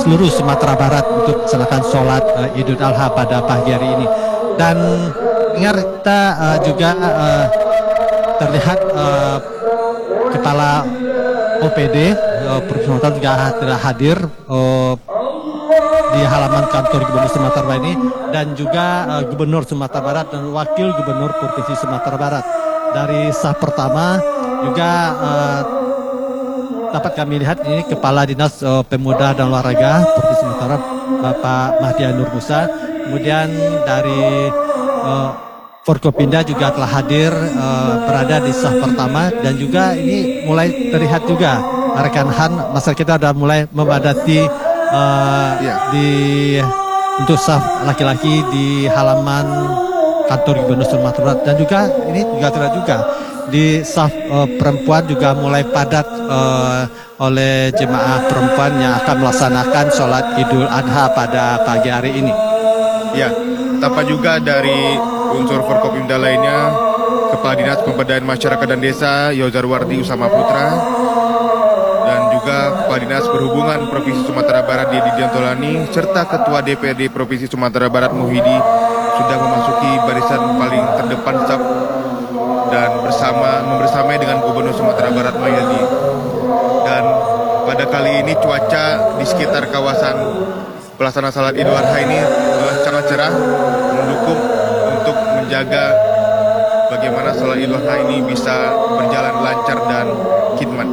seluruh Sumatera Barat untuk melaksanakan sholat Idul Adha pada pagi hari ini. Dan dengar kita juga terlihat Kepala OPD Provinsi Sumatera juga telah hadir di halaman kantor Gubernur Sumatera Barat ini, dan juga Gubernur Sumatera Barat dan Wakil Gubernur Provinsi Sumatera Barat. Dari saf pertama juga dapat kami lihat ini Kepala Dinas Pemuda dan Olahraga Provinsi Sumatera Bapak Mahdia Nur Musa. Kemudian dari Forkopimda juga telah hadir berada di saf pertama, dan juga ini mulai terlihat juga rekan-rekan masyarakat kita sudah mulai memadati untuk saf laki-laki di halaman kantor Gubernur Sumatera Barat, dan juga ini juga terlihat juga di saf perempuan juga mulai padat oleh jemaah perempuan yang akan melaksanakan sholat Idul Adha pada pagi hari ini. Ya, tampak juga dari unsur Forkopimda lainnya, Kepala Dinas Pemberdayaan Masyarakat dan Desa Yozarwardi Usama Putra, dan juga Kepala Dinas Perhubungan Provinsi Sumatera Barat Dedi Diantolani, serta Ketua DPRD Provinsi Sumatera Barat Muhyidi sudah memasuki barisan paling terdepan saf dan membersamai dengan Gubernur Sumatera Barat Muhyidi. Dan pada kali ini cuaca di sekitar kawasan pelaksanaan salat Idul Adha ini sangat cerah, mendukung untuk menjaga bagaimana salat Idul Adha ini bisa berjalan lancar dan khidmat.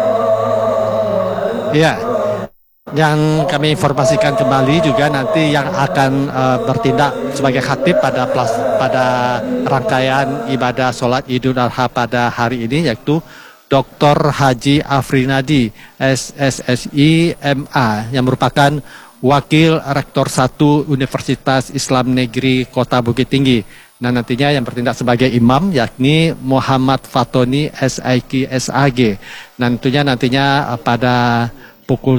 Iya, yang kami informasikan kembali juga nanti yang akan bertindak sebagai khatib pada rangkaian ibadah sholat Idul Adha pada hari ini, yaitu Dr. Haji Afrinadi, SSSI MA, yang merupakan Wakil Rektor 1 Universitas Islam Negeri Kota Bukit Tinggi. Nah, nantinya yang bertindak sebagai imam yakni Muhammad Fatoni SIK SAG. Nantinya pada pukul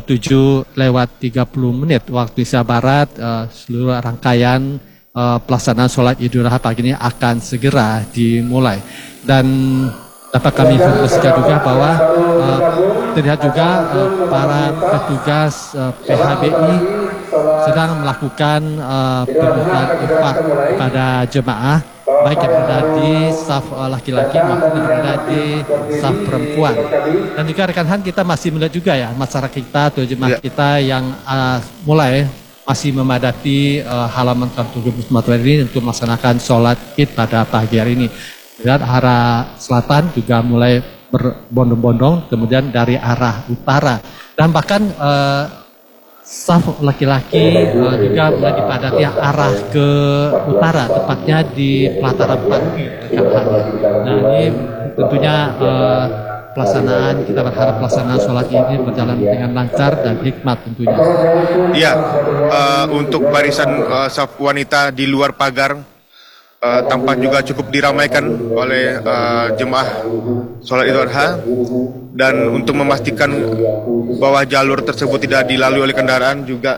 7:30 waktu Indonesia Barat seluruh rangkaian pelaksanaan sholat Idul Adha pagi ini akan segera dimulai. Dan dapat kami informasikan juga bahwa terlihat juga para petugas PHBI sedang melakukan pembukaan infak kepada jemaah, baik yang berada di saf laki-laki maupun yang berada di saf perempuan. Dan juga rekan-rekan kita masih melihat juga ya masyarakat kita atau jemaah kita yang mulai masih memadati halaman kantor Gubernur Sumatera ini untuk melaksanakan sholat Id pada pagi hari ini. Dan arah selatan juga mulai berbondong-bondong, kemudian dari arah utara, dan bahkan saf laki-laki juga mulai dipadati arah ke utara, tepatnya di pelataran Panti. Nah, ini tentunya kita berharap pelaksanaan sholat ini berjalan dengan lancar dan hikmat tentunya. Iya, untuk barisan saf wanita di luar pagar tampak juga cukup diramaikan oleh jemaah sholat Idul Adha, dan untuk memastikan bahwa jalur tersebut tidak dilalui oleh kendaraan juga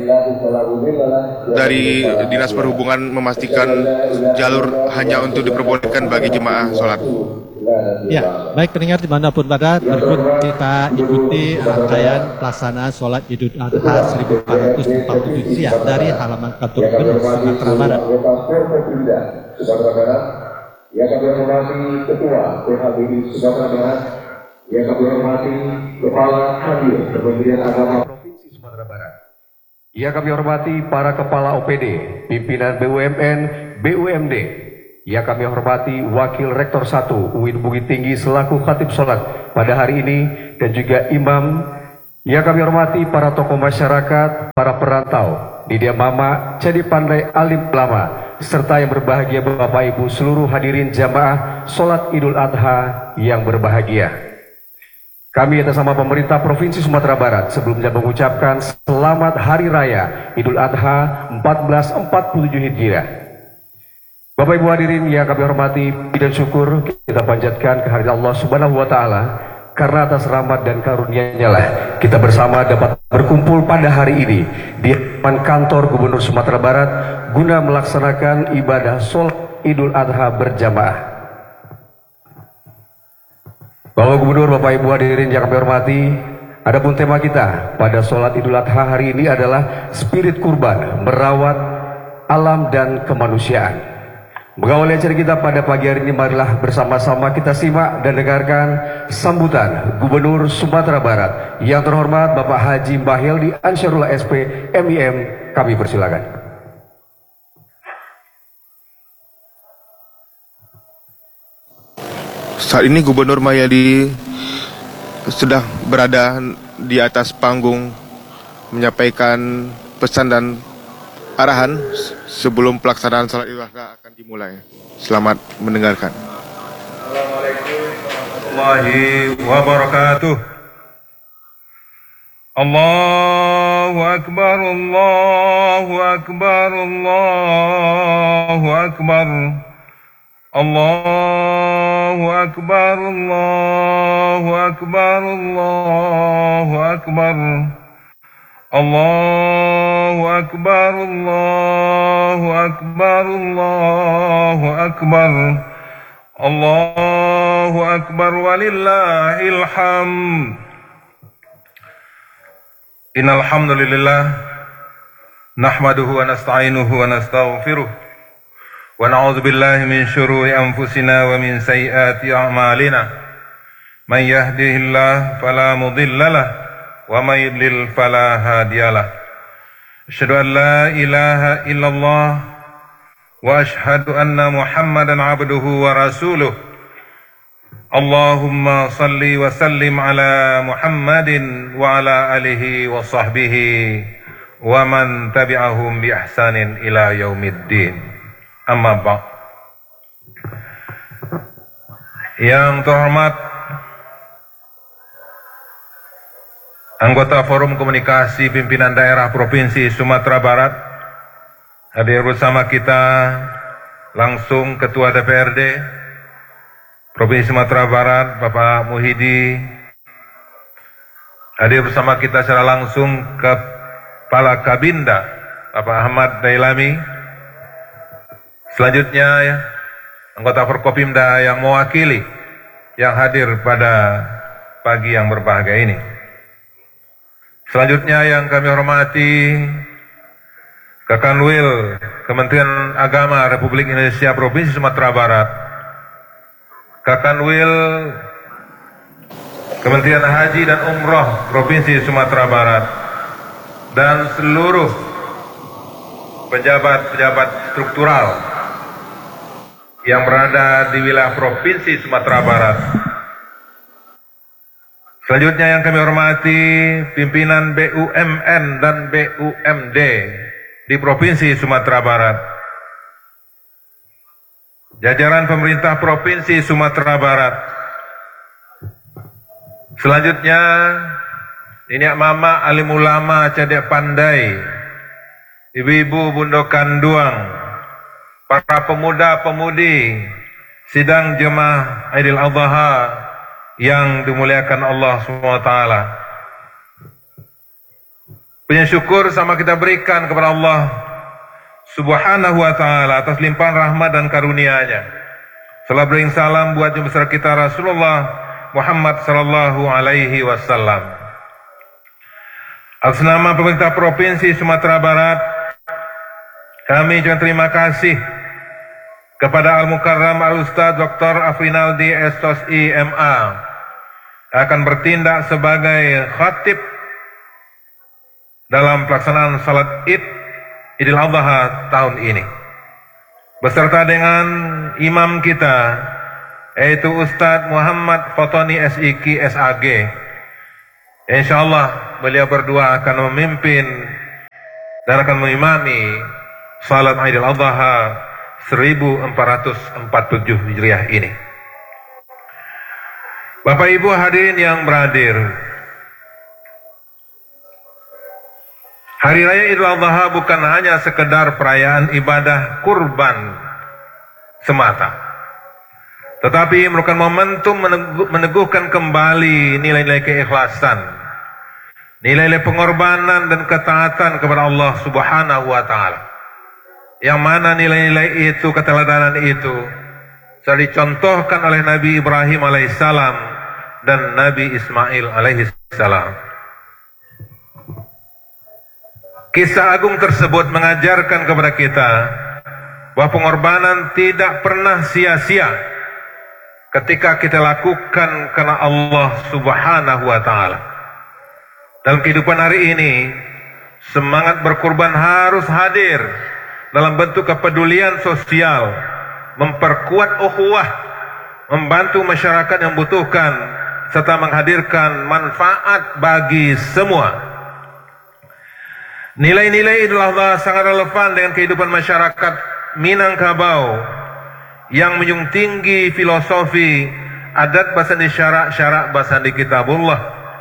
dari Dinas Perhubungan memastikan jalur hanya untuk diperbolehkan bagi jemaah sholat. Ya, baik pendengar dimanapun berada, berikut kita ikuti rangkaian pelaksanaan sholat Idul Adha 1447 Hijriah dari halaman kantor Gubernur Sumatera Barat. Yang kami hormati Ketua PHBI Sumatera Barat, yang kami hormati Kepala Hadir Kementerian Agama Provinsi Sumatera Barat, yang kami hormati para Kepala OPD, pimpinan BUMN, BUMD, yang kami hormati Wakil Rektor 1 UIN Bukit Tinggi selaku khatib sholat pada hari ini, dan juga imam. Yang kami hormati para tokoh masyarakat, para perantau, Didia Mama, Cedi Pandai Alim Lama, serta yang berbahagia Bapak Ibu seluruh hadirin jamaah sholat Idul Adha yang berbahagia. Kami atas nama pemerintah Provinsi Sumatera Barat sebelumnya mengucapkan selamat Hari Raya Idul Adha 1447 Hijriah. Bapak Ibu hadirin yang kami hormati dan syukur kita panjatkan kehadirat Allah Subhanahu wa Ta'ala, karena atas rahmat dan karunia-Nya lah kita bersama dapat berkumpul pada hari ini di halaman kantor Gubernur Sumatera Barat guna melaksanakan ibadah sholat Idul Adha berjamaah. Bapak Gubernur, Bapak Ibu hadirin yang kami hormati, Adapun tema kita pada sholat Idul Adha hari ini adalah spirit kurban, merawat alam dan kemanusiaan. Mengawali acara kita pada pagi hari ini, marilah bersama-sama kita simak dan dengarkan sambutan Gubernur Sumatera Barat yang terhormat Bapak Haji Baheldi Ansyarullah SP MIM. Kami persilakan. Saat ini Gubernur Mahyadi sedang berada di atas panggung menyampaikan pesan dan arahan sebelum pelaksanaan salat Idul Adha akan dimulai. Selamat mendengarkan. Assalamualaikum warahmatullahi wabarakatuh. Allahu Akbar, Allahu Akbar, Allahu Akbar. Allahu Akbar, Allahu Akbar, Allahu Akbar. Allahu Akbar, Allahu Akbar, Allahu Akbar. Allahu Akbar walillahil hamd. Innal hamdalillah nahmaduhu wa nasta'inuhu wa nastaghfiruh wa na'udzu billahi min syururi anfusina wa min sayyiati a'malina. Man yahdihillahu fala mudilla lahu wa may yudlil fala hadiyalah. Asyhadu an la ilaha illallah wa asyhadu anna Muhammadan abduhu wa rasuluh. Allahumma salli wa sallim ala Muhammadin wa ala alihi wa sahbihi wa man tabi'ahum bi ihsanin ila yaumiddin. Amma ba'd. Yang terhormat anggota Forum Komunikasi Pimpinan Daerah Provinsi Sumatera Barat, hadir bersama kita langsung Ketua DPRD Provinsi Sumatera Barat, Bapak Muhidi, hadir bersama kita secara langsung Kepala Kabinda, Bapak Ahmad Dailami. Selanjutnya anggota Forkopimda yang mewakili yang hadir pada pagi yang berbahagia ini. Selanjutnya yang kami hormati Kakanwil Kementerian Agama Republik Indonesia Provinsi Sumatera Barat, Kakanwil Kementerian Haji dan Umroh Provinsi Sumatera Barat, dan seluruh pejabat-pejabat struktural yang berada di wilayah Provinsi Sumatera Barat. Selanjutnya yang kami hormati pimpinan BUMN dan BUMD di Provinsi Sumatera Barat, jajaran pemerintah Provinsi Sumatera Barat. Selanjutnya ini mama alim ulama cadek pandai, ibu-ibu bundo kanduang, para pemuda-pemudi sidang jemaah Idul Adha yang dimuliakan Allah SWT. Punya syukur sama kita berikan kepada Allah Subhanahu wa ta'ala atas limpahan rahmat dan karunia-Nya. Salam bering salam buat yang besar kita Rasulullah Muhammad sallallahu alaihi wasallam. Atas nama pemerintah Provinsi Sumatera Barat, kami juga terima kasih kepada Al-Mukarram Al-Ustadz Dr. Afrinaldi SOSI MA akan bertindak sebagai khatib dalam pelaksanaan salat Id Idul Adha tahun ini, beserta dengan imam kita yaitu Ustadz Muhammad Fotoni SIK SAG. Insyaallah beliau berdua akan memimpin dan akan mengimami salat Idul Adha 1447 Hijriah ini. Bapak Ibu hadirin yang berhadir, Hari Raya Idul Adha bukan hanya sekedar perayaan ibadah kurban semata, tetapi merupakan momentum meneguhkan kembali nilai-nilai keikhlasan, nilai-nilai pengorbanan dan ketaatan kepada Allah Subhanahu wa ta'ala. Yang mana nilai-nilai itu, keteladanan itu sudah dicontohkan oleh Nabi Ibrahim alaihissalam dan Nabi Ismail alaihissalam. Kisah agung tersebut mengajarkan kepada kita bahwa pengorbanan tidak pernah sia-sia ketika kita lakukan karena Allah Subhanahu wa Ta'ala. Dalam kehidupan hari ini, semangat berkorban harus hadir dalam bentuk kepedulian sosial, memperkuat ukhuwah, membantu masyarakat yang membutuhkan, serta menghadirkan manfaat bagi semua. Nilai-nilai Idul Adha sangat relevan dengan kehidupan masyarakat Minangkabau yang menjunjung tinggi filosofi adat basandi syarak basandi kitabullah.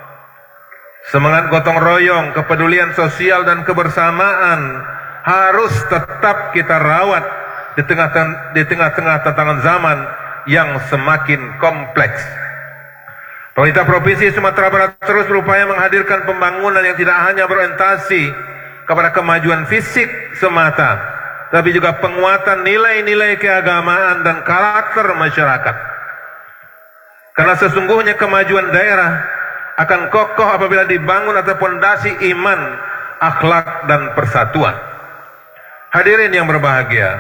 Semangat gotong royong, kepedulian sosial dan kebersamaan harus tetap kita rawat di tengah-tengah tantangan zaman yang semakin kompleks. Pemerintah Provinsi Sumatera Barat terus berupaya menghadirkan pembangunan yang tidak hanya berorientasi kepada kemajuan fisik semata, tapi juga penguatan nilai-nilai keagamaan dan karakter masyarakat. Karena sesungguhnya kemajuan daerah akan kokoh apabila dibangun atas pondasi iman, akhlak, dan persatuan. Hadirin yang berbahagia,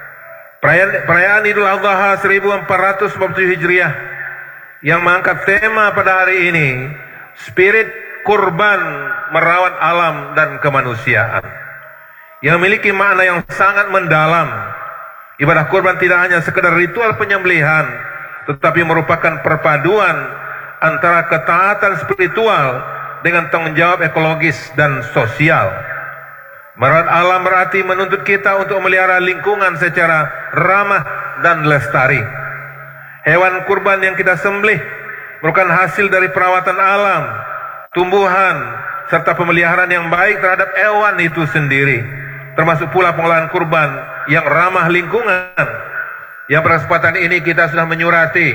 perayaan Idul Adha 1447 Hijriah yang mengangkat tema pada hari ini, spirit kurban merawat alam dan kemanusiaan, yang memiliki makna yang sangat mendalam. Ibadah kurban tidak hanya sekedar ritual penyembelihan, tetapi merupakan perpaduan antara ketaatan spiritual dengan tanggung jawab ekologis dan sosial. Merawat alam berarti menuntut kita untuk memelihara lingkungan secara ramah dan lestari. Hewan kurban yang kita sembelih merupakan hasil dari perawatan alam, tumbuhan, serta pemeliharaan yang baik terhadap hewan itu sendiri, termasuk pula pengolahan kurban yang ramah lingkungan. Yang pada kesempatan ini kita sudah menyurati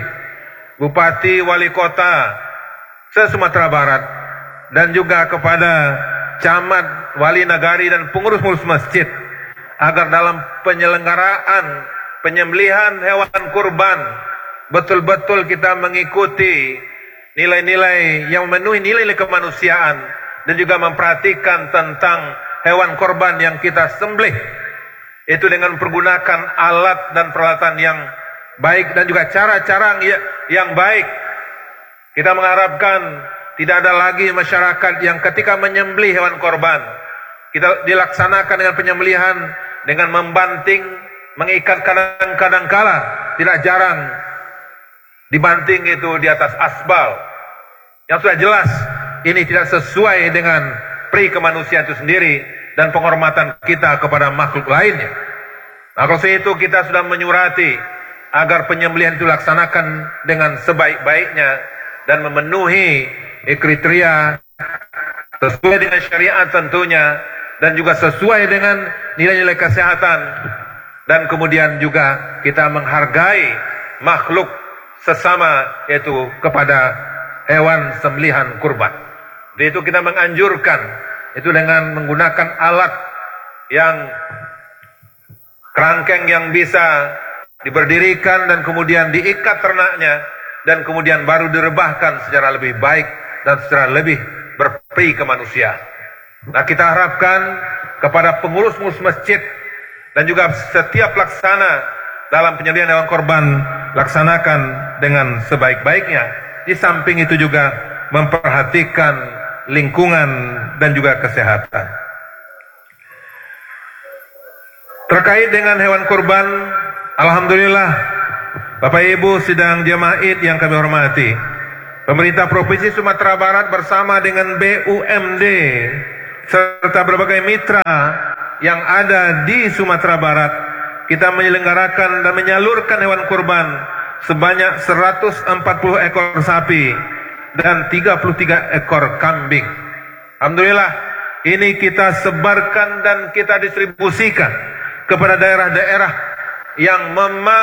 Bupati Wali Kota se-Sumatera Barat dan juga kepada camat, wali nagari, dan pengurus-pengurus masjid agar dalam penyelenggaraan penyembelihan hewan kurban betul-betul kita mengikuti nilai-nilai yang memenuhi nilai-nilai kemanusiaan dan juga memperhatikan tentang hewan korban yang kita sembelih itu dengan pergunakan alat dan peralatan yang baik dan juga cara-cara yang baik. Kita mengharapkan tidak ada lagi masyarakat yang ketika menyembelih hewan korban kita dilaksanakan dengan penyembelihan dengan membanting, mengikat, kadang-kadang kala tidak jarang dibanting itu di atas asbal yang sudah jelas ini tidak sesuai dengan pri kemanusiaan itu sendiri dan penghormatan kita kepada makhluk lainnya. Nah, kalau itu kita sudah menyurati agar penyembelihan itu dilaksanakan dengan sebaik-baiknya dan memenuhi kriteria sesuai dengan syariat tentunya dan juga sesuai dengan nilai-nilai kesehatan, dan kemudian juga kita menghargai makhluk sesama yaitu kepada hewan sembelihan kurban. Jadi itu kita menganjurkan itu dengan menggunakan alat yang kerangkeng yang bisa diberdirikan dan kemudian diikat ternaknya dan kemudian baru direbahkan secara lebih baik dan secara lebih berperi kemanusiaan. Nah, kita harapkan kepada pengurus-pengurus masjid dan juga setiap pelaksana dalam penyembelihan hewan korban laksanakan dengan sebaik-baiknya. Di samping itu juga memperhatikan lingkungan dan juga kesehatan. Terkait dengan hewan kurban, alhamdulillah Bapak Ibu sidang jamaah Id yang kami hormati, pemerintah Provinsi Sumatera Barat bersama dengan BUMD serta berbagai mitra yang ada di Sumatera Barat, kita menyelenggarakan dan menyalurkan hewan kurban sebanyak 140 ekor sapi dan 33 ekor kambing. Alhamdulillah, ini kita sebarkan dan kita distribusikan kepada daerah-daerah yang memang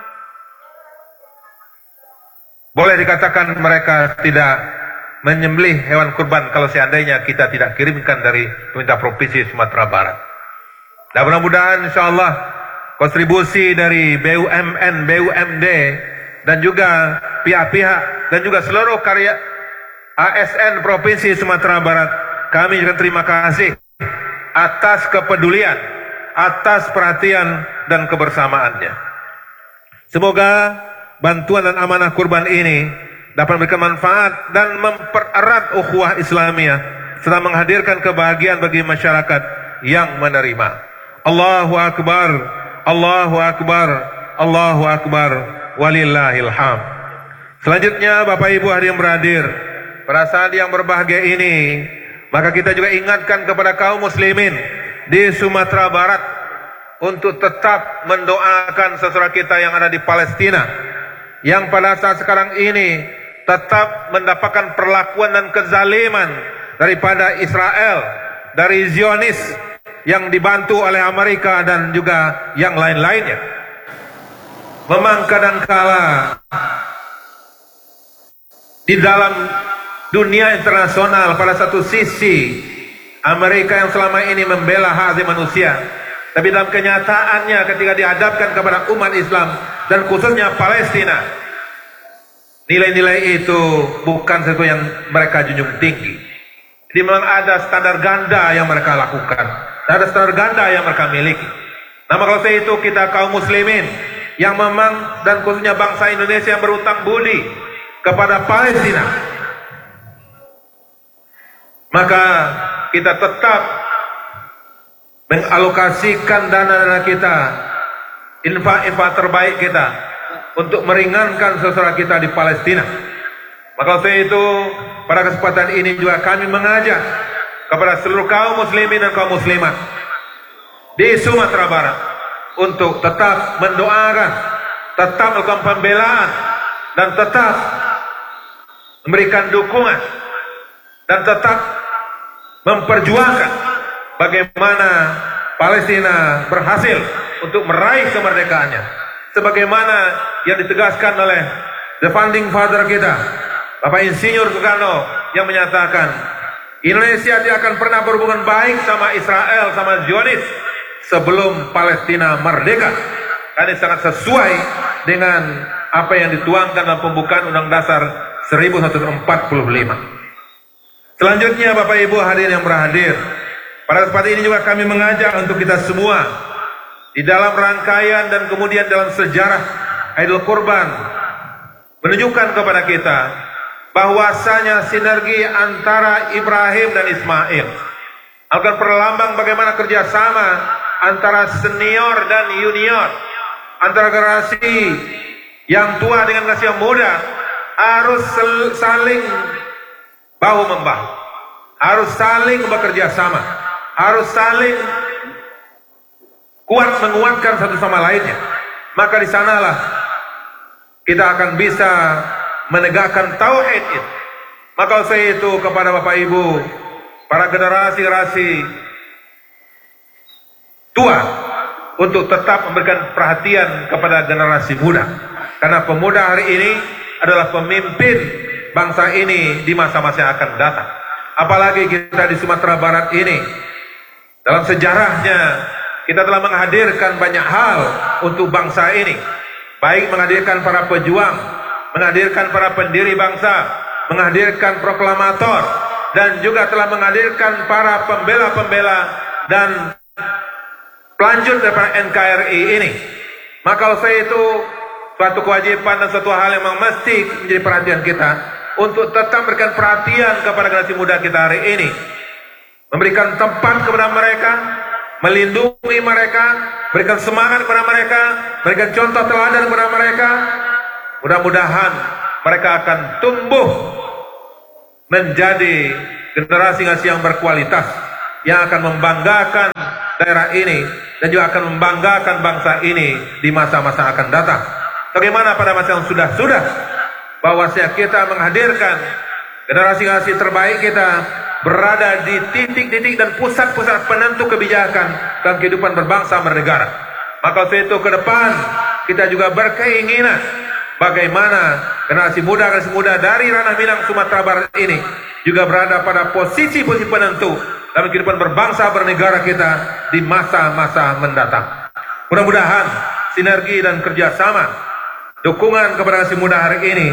boleh dikatakan mereka tidak menyembelih hewan kurban kalau seandainya kita tidak kirimkan dari pemerintah Provinsi Sumatera Barat. Dan mudah-mudahan insyaallah kontribusi dari BUMN, BUMD dan juga pihak-pihak dan juga seluruh karya ASN Provinsi Sumatera Barat, kami juga terima kasih atas kepedulian, atas perhatian dan kebersamaannya. Semoga bantuan dan amanah kurban ini dapat memberikan manfaat dan mempererat ukhuwah Islamiyah serta menghadirkan kebahagiaan bagi masyarakat yang menerima. Allahu Akbar, Allahu Akbar, Allahu Akbar, walillahil hamd. Selanjutnya Bapak Ibu hadirin berhadir, pada saat yang berbahagia ini, maka kita juga ingatkan kepada kaum muslimin di Sumatera Barat untuk tetap mendoakan saudara kita yang ada di Palestina, yang pada saat sekarang ini tetap mendapatkan perlakuan dan kezaliman daripada Israel, dari Zionis yang dibantu oleh Amerika dan juga yang lain-lainnya. Memang kadangkala di dalam dunia internasional pada satu sisi Amerika yang selama ini membela hak asasi manusia, tapi dalam kenyataannya ketika dihadapkan kepada umat Islam dan khususnya Palestina, nilai-nilai itu bukan sesuatu yang mereka junjung tinggi. Jadi memang ada standar ganda yang mereka lakukan, ada standar ganda yang mereka miliki. Nah, maka itu kita kaum muslimin yang memang dan khususnya bangsa Indonesia yang berutang budi kepada Palestina, maka kita tetap mengalokasikan dana-dana kita, infak-infak terbaik kita untuk meringankan saudara kita di Palestina. Maka saya itu pada kesempatan ini juga kami mengajak kepada seluruh kaum muslimin dan kaum muslimat di Sumatera Barat untuk tetap mendoakan, tetap melakukan pembelaan, dan tetap memberikan dukungan dan tetap memperjuangkan bagaimana Palestina berhasil untuk meraih kemerdekaannya, sebagaimana yang ditegaskan oleh the founding father kita, Bapak Insinyur Soekarno, yang menyatakan Indonesia tidak akan pernah berhubungan baik sama Israel, sama Zionis sebelum Palestina merdeka. Ini sangat sesuai dengan apa yang dituangkan dalam pembukaan Undang Dasar 1945. Selanjutnya Bapak Ibu hadirin yang berhadir, pada kesempatan ini juga kami mengajak untuk kita semua di dalam rangkaian dan kemudian dalam sejarah Idul Kurban menunjukkan kepada kita bahwasanya sinergi antara Ibrahim dan Ismail akan perlambang bagaimana kerjasama antara senior dan junior, antara generasi yang tua dengan generasi yang muda harus saling bahu-membahu, harus saling bekerja sama, harus saling kuat menguatkan satu sama lainnya. Maka di sanalah kita akan bisa menegakkan tauhid itu. Maka saya itu kepada Bapak Ibu, para generasi-generasi tua, untuk tetap memberikan perhatian kepada generasi muda, karena pemuda hari ini adalah pemimpin bangsa ini di masa-masa yang akan datang. Apalagi kita di Sumatera Barat ini, dalam sejarahnya kita telah menghadirkan banyak hal untuk bangsa ini, baik menghadirkan para pejuang, menghadirkan para pendiri bangsa, menghadirkan proklamator, dan juga telah menghadirkan para pembela-pembela dan pelanjut daripada NKRI ini. Maka saya itu suatu kewajiban dan suatu hal yang memang mesti menjadi perhatian kita untuk tetap memberikan perhatian kepada generasi muda kita hari ini, memberikan tempat kepada mereka, melindungi mereka, berikan semangat kepada mereka, berikan contoh teladan kepada mereka. Mudah-mudahan mereka akan tumbuh menjadi generasi-generasi yang berkualitas, yang akan membanggakan daerah ini dan juga akan membanggakan bangsa ini di masa-masa akan datang. Bagaimana pada masa yang sudah-sudah, bahwasanya kita menghadirkan generasi-generasi terbaik kita berada di titik-titik dan pusat-pusat penentu kebijakan dalam kehidupan berbangsa bernegara. Maka itu ke depan kita juga berkeinginan bagaimana generasi muda dari Ranah Minang Sumatera Barat ini juga berada pada posisi-posisi penentu dalam kehidupan berbangsa bernegara kita di masa-masa mendatang. Mudah-mudahan sinergi dan kerjasama, dukungan kepada generasi muda hari ini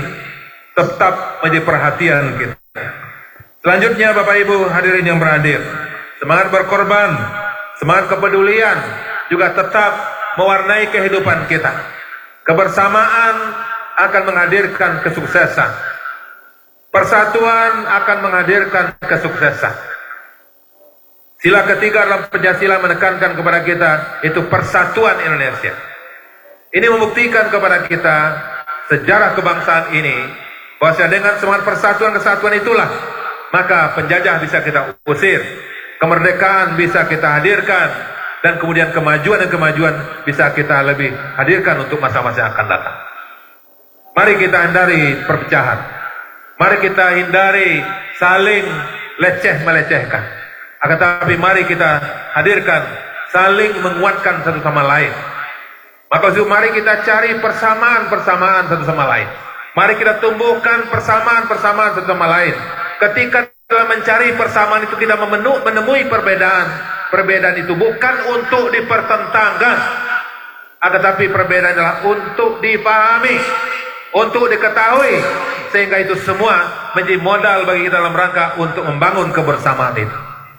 tetap menjadi perhatian kita. Selanjutnya Bapak Ibu hadirin yang berhadir, semangat berkorban, semangat kepedulian juga tetap mewarnai kehidupan kita. Kebersamaan akan menghadirkan kesuksesan. Persatuan akan menghadirkan kesuksesan. Sila ketiga dalam Pancasila menekankan kepada kita itu persatuan Indonesia. Ini membuktikan kepada kita sejarah kebangsaan ini bahwa dengan semangat persatuan kesatuan itulah maka penjajah bisa kita usir, kemerdekaan bisa kita hadirkan, dan kemudian kemajuan dan kemajuan bisa kita lebih hadirkan untuk masa-masa yang akan datang. Mari kita hindari perpecahan. Mari kita hindari saling leceh-melecehkan. Akan tetapi mari kita hadirkan saling menguatkan satu sama lain. Maka mari kita cari persamaan-persamaan satu sama lain. Mari kita tumbuhkan persamaan-persamaan satu sama lain. Ketika dalam mencari persamaan itu kita menemui perbedaan. Perbedaan itu bukan untuk dipertentangkan, akan tetapi perbedaan adalah untuk dipahami, untuk diketahui, sehingga itu semua menjadi modal bagi kita dalam rangka untuk membangun kebersamaan itu.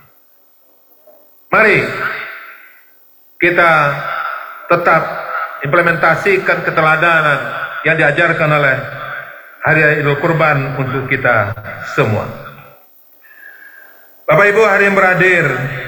Mari kita tetap implementasikan keteladanan yang diajarkan oleh Hari Idul Kurban untuk kita semua. Bapak Ibu hadirin beradir,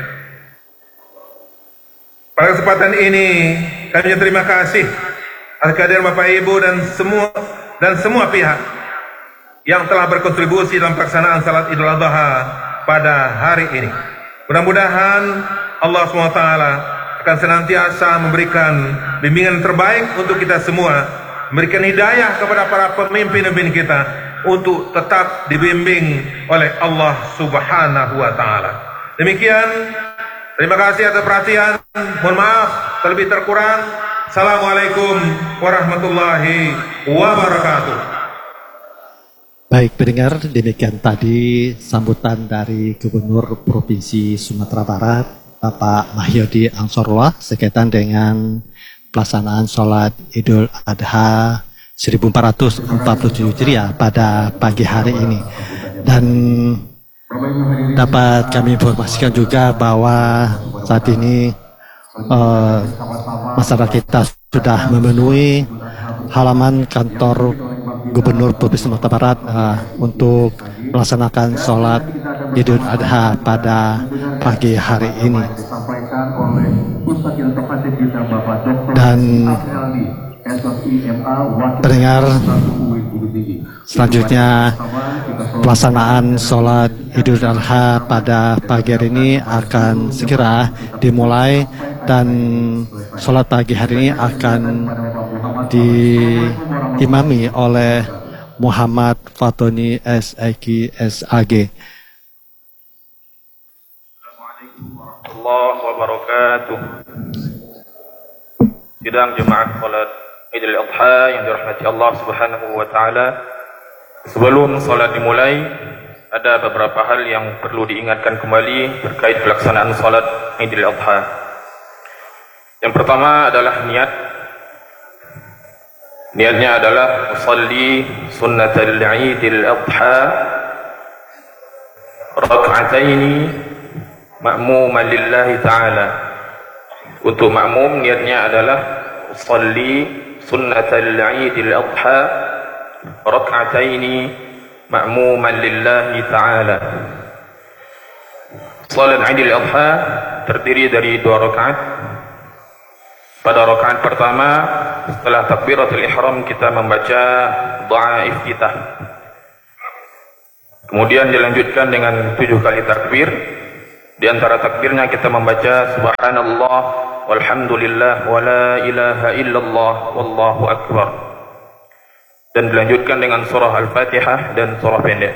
pada kesempatan ini kami terima kasih atas kehadiran Bapak Ibu dan semua pihak yang telah berkontribusi dalam pelaksanaan salat Idul Adha pada hari ini. Mudah-mudahan Allah SWT akan senantiasa memberikan bimbingan terbaik untuk kita semua, memberikan hidayah kepada para pemimpin-pemimpin kita untuk tetap dibimbing oleh Allah Subhanahu wa Ta'ala. Demikian, terima kasih atas perhatian. Mohon maaf terlebih terkurang. Assalamualaikum warahmatullahi wabarakatuh. Baik pendengar, demikian tadi sambutan dari Gubernur Provinsi Sumatera Barat, Bapak Mahyodi Ansarullah, sekaitan dengan pelaksanaan sholat Idul Adha 1447 Hijriah pada pagi hari ini. Dan dapat kami informasikan juga bahwa saat ini masyarakat kita sudah memenuhi halaman kantor Gubernur Provinsi Sumatera Barat untuk melaksanakan sholat Idul Adha pada pagi hari ini. Dan pendengar, selanjutnya pelaksanaan sholat Idul Adha pada pagi hari ini akan segera dimulai, dan sholat pagi hari ini akan diimami oleh Muhammad Fatoni SIG SAG. Assalamualaikum warahmatullahi wabarakatuh. Sidang jemaah salat Idul Adha yang dirahmati Allah Subhanahu wa Ta'ala. Sebelum salat dimulai, ada beberapa hal yang perlu diingatkan kembali terkait pelaksanaan salat Idul Adha. Yang pertama adalah niat. Niatnya adalah usalli sunnatal Idul Adha rak'ataini ma'muman lillahi ta'ala. Untuk makmum niatnya adalah usalli sunnatal Idul Adha rak'ataini ma'muman lillahi ta'ala. Salat Idul Adha terdiri dari 2 rakaat. Pada rakaat pertama, setelah takbiratul ihram kita membaca doa iftitah. Kemudian dilanjutkan dengan 7 kali takbir. Di antara takbirnya kita membaca subhanallah walhamdulillah wa la ilaha illallah wallahu akbar. Dan dilanjutkan dengan surah Al-Fatihah dan surah pendek.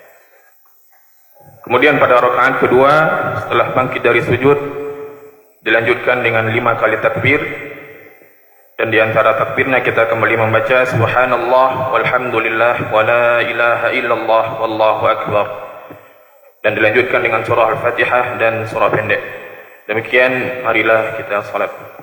Kemudian pada rakaat kedua, setelah bangkit dari sujud, dilanjutkan dengan 5 kali takbir, dan di antara takbirnya kita kembali membaca subhanallah walhamdulillah wa la ilaha illallah wallahu akbar, dan dilanjutkan dengan surah Al-Fatihah dan surah pendek. Demikian, marilah kita salat.